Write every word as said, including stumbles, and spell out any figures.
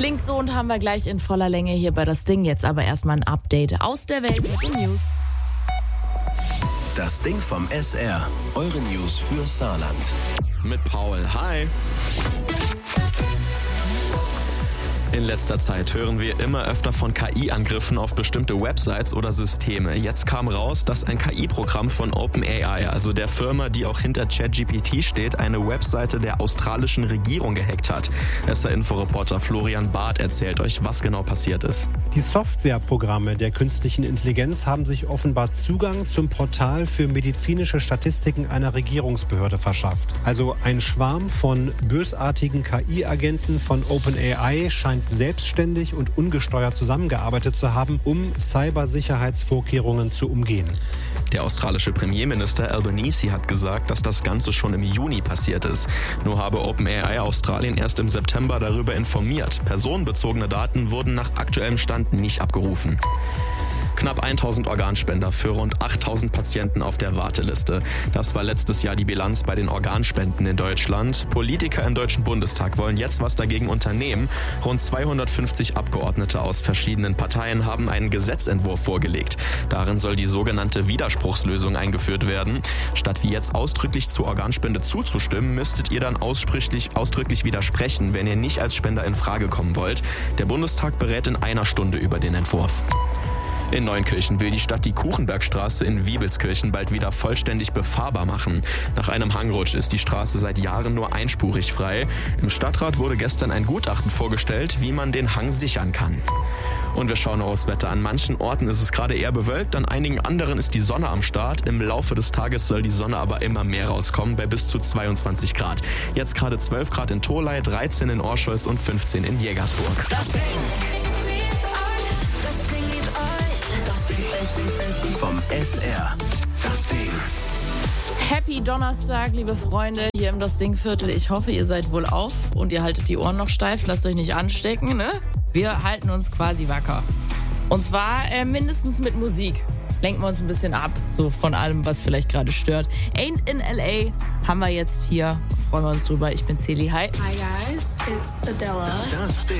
Klingt so und haben wir gleich in voller Länge hier bei Das Ding. Jetzt aber erstmal ein Update aus der Welt mit den News. Das Ding vom S R. Eure News für Saarland. Mit Paul. Hi. In letzter Zeit hören wir immer öfter von K I-Angriffen auf bestimmte Websites oder Systeme. Jetzt kam raus, dass ein K I-Programm von OpenAI, also der Firma, die auch hinter ChatGPT steht, eine Webseite der australischen Regierung gehackt hat. S R-Inforeporter Florian Barth erzählt euch, was genau passiert ist. Die Softwareprogramme der künstlichen Intelligenz haben sich offenbar Zugang zum Portal für medizinische Statistiken einer Regierungsbehörde verschafft. Also ein Schwarm von bösartigen K I-Agenten von OpenAI scheint selbstständig und ungesteuert zusammengearbeitet zu haben, um Cybersicherheitsvorkehrungen zu umgehen. Der australische Premierminister Albanese hat gesagt, dass das Ganze schon im Juni passiert ist. Nur habe OpenAI Australien erst im September darüber informiert. Personenbezogene Daten wurden nach aktuellem Stand nicht abgerufen. Knapp tausend Organspender für rund achttausend Patienten auf der Warteliste. Das war letztes Jahr die Bilanz bei den Organspenden in Deutschland. Politiker im Deutschen Bundestag wollen jetzt was dagegen unternehmen. Rund zweihundertfünfzig Abgeordnete aus verschiedenen Parteien haben einen Gesetzentwurf vorgelegt. Darin soll die sogenannte Widerspruchslösung eingeführt werden. Statt wie jetzt ausdrücklich zur Organspende zuzustimmen, müsstet ihr dann ausdrücklich, ausdrücklich widersprechen, wenn ihr nicht als Spender in Frage kommen wollt. Der Bundestag berät in einer Stunde über den Entwurf. In Neunkirchen will die Stadt die Kuchenbergstraße in Wiebelskirchen bald wieder vollständig befahrbar machen. Nach einem Hangrutsch ist die Straße seit Jahren nur einspurig frei. Im Stadtrat wurde gestern ein Gutachten vorgestellt, wie man den Hang sichern kann. Und wir schauen noch aufs Wetter. An manchen Orten ist es gerade eher bewölkt, an einigen anderen ist die Sonne am Start. Im Laufe des Tages soll die Sonne aber immer mehr rauskommen, bei bis zu zweiundzwanzig Grad. Jetzt gerade zwölf Grad in Tholey, dreizehn in Orscholz und fünfzehn in Jägersburg. Das Ding. Vom S R. Das Ding. Happy Donnerstag, liebe Freunde, hier im Das Ding-Viertel. Ich hoffe, ihr seid wohl auf und ihr haltet die Ohren noch steif. Lasst euch nicht anstecken, ne? Wir halten uns quasi wacker. Und zwar äh, mindestens mit Musik. Lenken wir uns ein bisschen ab, so von allem, was vielleicht gerade stört. Ain't in L A haben wir jetzt hier. Freuen wir uns drüber. Ich bin Celi. Hi. Hi guys, it's Adela. Das Ding.